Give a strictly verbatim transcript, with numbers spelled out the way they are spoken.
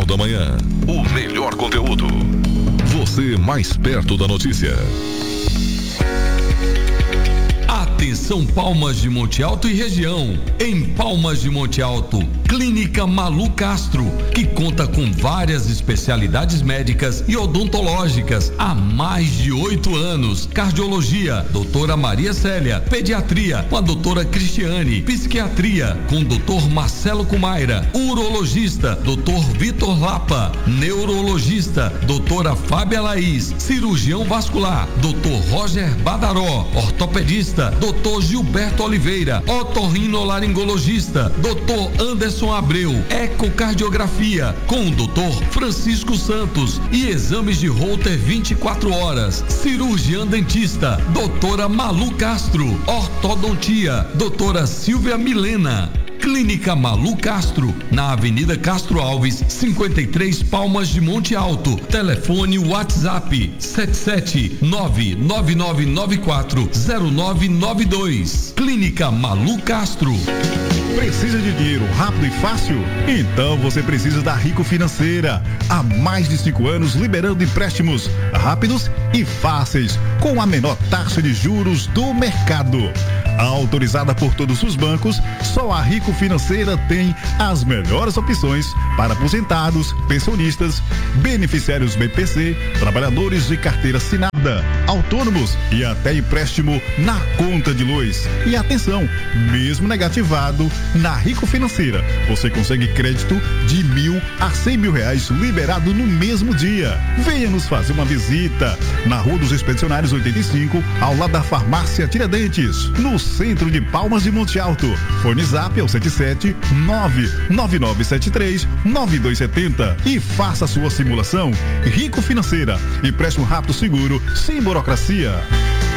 Jornal da Manhã. O melhor conteúdo. Você mais perto da notícia. Atenção, Palmas de Monte Alto e região. Em Palmas de Monte Alto, Clínica Malu Castro, que conta com várias especialidades médicas e odontológicas há mais de oito anos. Cardiologia, doutora Maria Célia. Pediatria, com a doutora Cristiane. Psiquiatria, com o doutor Marcelo Cumaira. Urologista, doutor Vitor Lapa. Neurologista, doutora Fábia Laís. Cirurgião vascular, doutor Roger Badaró. Ortopedista, doutor Gilberto Oliveira. Otorrinolaringologista, doutor Anderson Abreu. Ecocardiografia, com o doutor Francisco Santos. E exames de Holter vinte e quatro horas. Cirurgiã dentista, doutora Malu Castro. Ortodontia, doutora Silvia Milena. Clínica Malu Castro, na Avenida Castro Alves, cinquenta e três, Palmas de Monte Alto. Telefone WhatsApp sete sete nove nove nove nove quatro zero nove nove dois. Clínica Malu Castro. Precisa de dinheiro rápido e fácil? Então você precisa da Rico Financeira. Há mais de cinco anos liberando empréstimos rápidos e fáceis, com a menor taxa de juros do mercado. Autorizada por todos os bancos, só a Rico Financeira tem as melhores opções para aposentados, pensionistas, beneficiários B P C, trabalhadores de carteira assinada, autônomos e até empréstimo na conta de luz. E atenção, mesmo negativado, na Rico Financeira, você consegue crédito de mil a cem mil reais liberado no mesmo dia. Venha nos fazer uma visita na Rua dos Expedicionários oitenta e cinco, ao lado da Farmácia Tiradentes, no centro de Palmas de Monte Alto. Fone Zap ao sete sete nove nove nove sete três nove dois sete zero e faça sua simulação. Rico Financeira, empréstimo rápido, seguro, sem burocracia.